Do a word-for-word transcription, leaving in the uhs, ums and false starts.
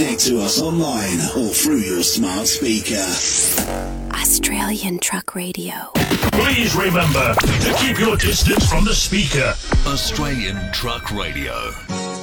Connect to us online or through your smart speaker. Australian Truck Radio. Please remember to keep your distance from the speaker. Australian Truck Radio.